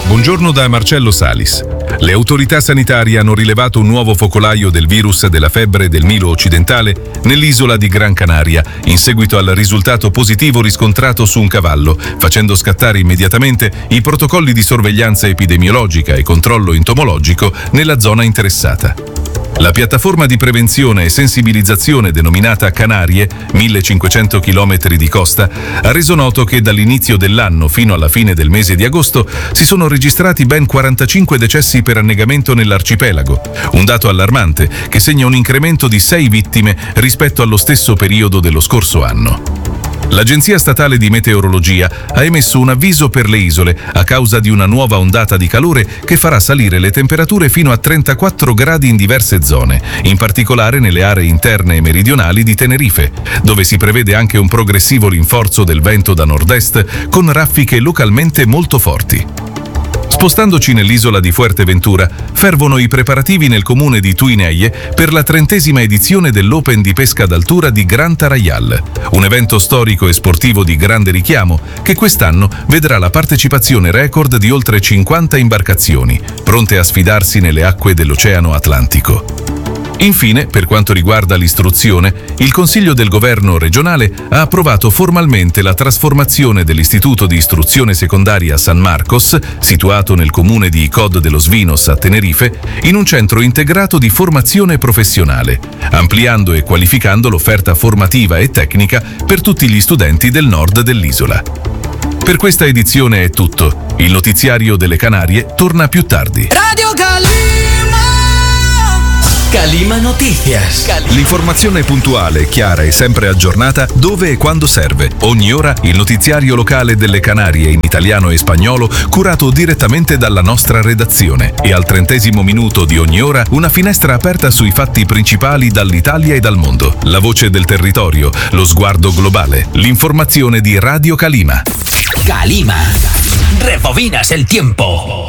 Buongiorno da Marcello Salis. Le autorità sanitarie hanno rilevato un nuovo focolaio del virus della febbre del Nilo occidentale nell'isola di Gran Canaria, in seguito al risultato positivo riscontrato su un cavallo, facendo scattare immediatamente i protocolli di sorveglianza epidemiologica e controllo entomologico nella zona interessata. La piattaforma di prevenzione e sensibilizzazione denominata Canarie, 1500 km di costa, ha reso noto che dall'inizio dell'anno fino alla fine del mese di agosto si sono registrati ben 45 decessi per annegamento nell'arcipelago, un dato allarmante che segna un incremento di 6 vittime rispetto allo stesso periodo dello scorso anno. L'Agenzia Statale di Meteorologia ha emesso un avviso per le isole a causa di una nuova ondata di calore che farà salire le temperature fino a 34 gradi in diverse zone, in particolare nelle aree interne e meridionali di Tenerife, dove si prevede anche un progressivo rinforzo del vento da nord-est con raffiche localmente molto forti. Spostandoci nell'isola di Fuerteventura, fervono i preparativi nel comune di Tuineie per la 30ª edizione dell'Open di pesca d'altura di Gran Tarajal, un evento storico e sportivo di grande richiamo che quest'anno vedrà la partecipazione record di oltre 50 imbarcazioni, pronte a sfidarsi nelle acque dell'Oceano Atlantico. Infine, per quanto riguarda l'istruzione, il Consiglio del Governo regionale ha approvato formalmente la trasformazione dell'Istituto di Istruzione Secondaria San Marcos, situato nel comune di Icod de los Vinos a Tenerife, in un centro integrato di formazione professionale, ampliando e qualificando l'offerta formativa e tecnica per tutti gli studenti del nord dell'isola. Per questa edizione è tutto. Il notiziario delle Canarie torna più tardi. Radio Calima Noticias. L'informazione puntuale, chiara e sempre aggiornata dove e quando serve. Ogni ora il notiziario locale delle Canarie in italiano e spagnolo curato direttamente dalla nostra redazione e al 30° minuto di ogni ora una finestra aperta sui fatti principali dall'Italia e dal mondo. La voce del territorio, lo sguardo globale, l'informazione di Radio Calima. Calima. Rebobinas el tiempo.